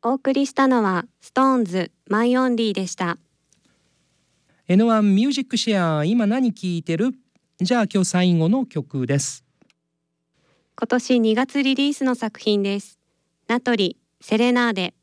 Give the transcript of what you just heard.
お送りしたのはストーンズマイオンリーでした。 N1 ミュージックシェア、今何聴いてる？じゃあ今日最後の曲です。 今年2月リリースの作品です。ナトリセレナーデ。